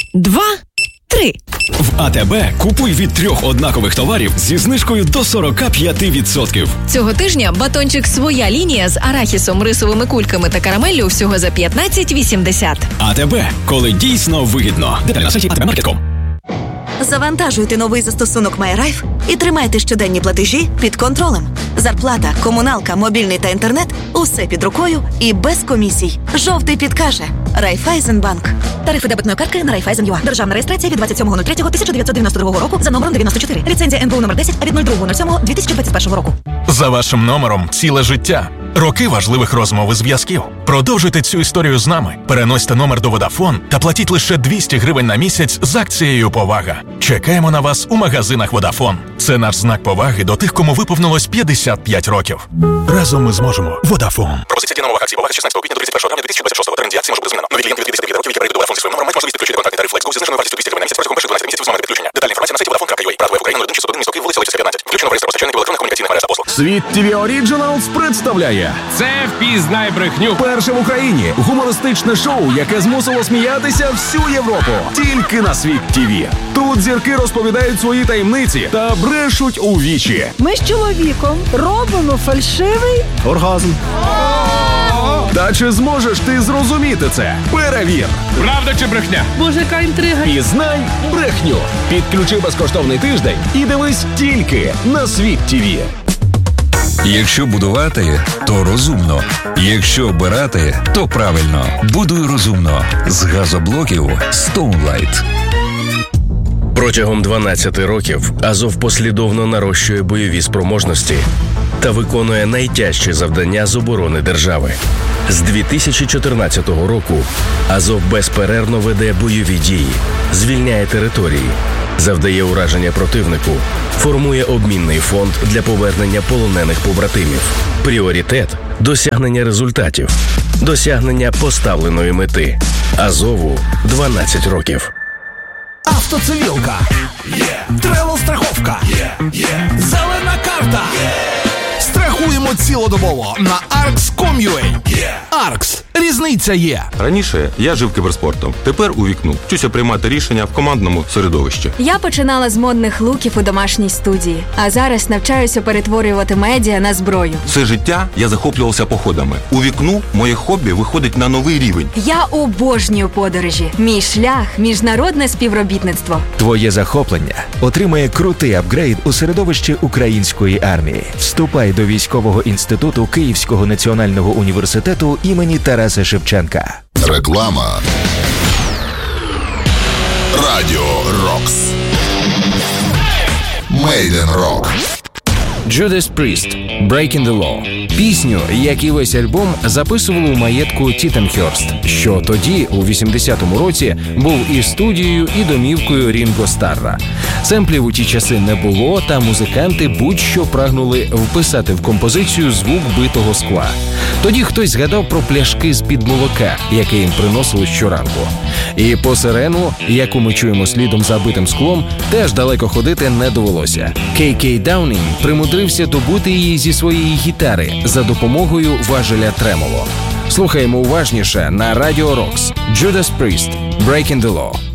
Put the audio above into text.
2, 3. В АТБ купуй від 3 однакових товарів зі знижкою до 45%. Цього тижня батончик «Своя лінія» з арахісом, рисовими кульками та карамеллю всього за 15,80. АТБ. Коли дійсно вигідно. Деталі на сайті atbmarket.com. Завантажуйте новий застосунок MyRife і тримайте щоденні платежі під контролем. Зарплата, комуналка, мобільний та інтернет – усе під рукою і без комісій. Жовтий підкаже. Райфайзенбанк. Тарифи дебетної картки на Райфайзен.ua. Державна реєстрація від 27.03.1992 року за номером 94. Ліцензія НБУ номер 10 від 02.07.2021 року. За вашим номером ціле життя. Роки важливих розмов і зв'язків. Продовжуйте цю історію з нами. Переносьте номер до Vodafone та платіть лише 200 гривень на місяць з акцією «Повага». Чекаємо на вас у магазинах Vodafone. Це наш знак поваги до тих, кому виповнилось 55 років. Разом ми зможемо. Vodafone. Пропозиція дія нових акцій «Повага» з 16 квітня до 31 травня 2026. Термін дії акції може бути змінено. Нові клієнти від 59 років, які перейдуть до Vodafone зі своїм номером, мають можливість підключити контактний тариф FlexGo зі зниженою вартістю 200 гривень на місяць протягом перших 12 місяців з моменту підключення. Детальна інформація на сайті Vodafone.ua. Правда, в Україні 01 601 місто Київ, вулиця Лисицька, 15. Включено в реєстр постачальників електронних комунікаційних мереж та послуг. Світ ТВ Оріджиналс представляє Це «Впізнай брехню». перше в Україні гумористичне шоу, яке змусило сміятися всю Європу. Тільки на Світ ТВ. Тут зірки розповідають свої таємниці та брешуть у вічі. Ми з чоловіком робимо фальшивий Оргазм. Та чи зможеш ти зрозуміти це? Перевір. Правда чи брехня? Боже, яка інтрига. Пізнай брехню. Підключи безкоштовний тиждень і дивись тільки на Світ ТВ. Якщо будувати, то розумно. Якщо обирати, то правильно. Будуй розумно. З газоблоків Stoneline. Протягом 12 років Азов послідовно нарощує бойові спроможності та виконує найтяжчі завдання з оборони держави. З 2014 року Азов безперервно веде бойові дії, звільняє території, завдає ураження противнику, формує обмінний фонд для повернення полонених побратимів. Пріоритет – досягнення результатів, досягнення поставленої мети. Азову 12 років. Автоцивілка. Тревел-страховка. Зелена карта. Страхуємо цілодобово на Arx.com.ua. Arx. Різниця є. Раніше я жив кіберспортом, тепер у вікну. Вчуся приймати рішення в командному середовищі. Я починала з модних луків у домашній студії, а зараз навчаюся перетворювати медіа на зброю. Все життя я захоплювався походами. У вікну моє хобі виходить на новий рівень. Я обожнюю подорожі. Мій шлях – міжнародне співробітництво. Твоє захоплення отримає крутий апгрейд у середовищі української армії. Вступай до військового інституту Київського національного університету імені Тараса Шевченка. Реклама. Радіо Рокс. Made in Rock. Judas Priest «Breaking the Law». Пісню, як і весь альбом, записували у маєтку Тіттенхерст, що тоді, у 80-му році, був і студією, і домівкою Рінго Старра. Семплів у ті часи не було, та музиканти будь-що прагнули вписати в композицію звук битого скла. Тоді хтось згадав про пляшки з-під молока, яке їм приносили щоранку. І по сирену, яку ми чуємо слідом за битим склом, теж далеко ходити не довелося. Кей Даунінг примудрився добути її зі своєї гітари за допомогою важеля тремоло. Слухаємо уважніше на Радіо Рокс. Judas Priest «Breaking the Law».